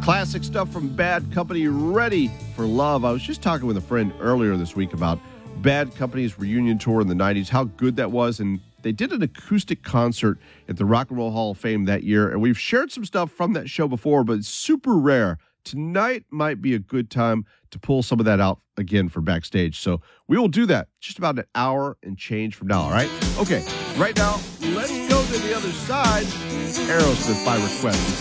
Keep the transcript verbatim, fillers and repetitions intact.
Classic stuff from Bad Company, Ready for Love. I was just talking with a friend earlier this week about Bad Company's reunion tour in the nineties, how good that was, and they did an acoustic concert at the Rock and Roll Hall of Fame that year, and we've shared some stuff from that show before, but it's super rare. Tonight might be a good time to pull some of that out again for Backstage. So we will do that just about an hour and change from now, all right? Okay, right now, let's go to the other side. Aerosmith by request.